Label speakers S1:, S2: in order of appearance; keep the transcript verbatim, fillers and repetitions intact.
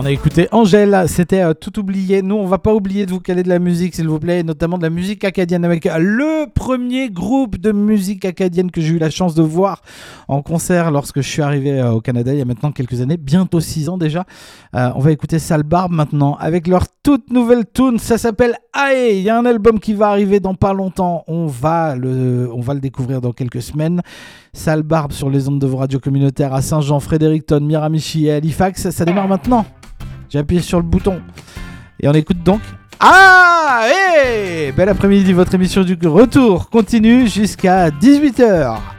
S1: a écouté Angèle, c'était euh, tout oublié. Nous, on va pas oublier de vous caler de la musique, s'il vous plaît, notamment de la musique acadienne avec le premier groupe de musique acadienne que j'ai eu la chance de voir en concert lorsque je suis arrivé euh, au Canada il y a maintenant quelques années, bientôt six ans déjà. Euh, on va écouter Sale Barbe maintenant avec leur toute nouvelle tune, ça s'appelle Ae. Il y a un album qui va arriver dans pas longtemps, on va le, on va le découvrir dans quelques semaines. Sale Barbe sur les ondes de vos radios communautaires à Saint-Jean, Fredericton, Miramichi et Halifax. Ça démarre maintenant. J'ai appuyé sur le bouton. Et on écoute donc. Ah, hey, bel après-midi, votre émission du retour continue jusqu'à dix-huit heures.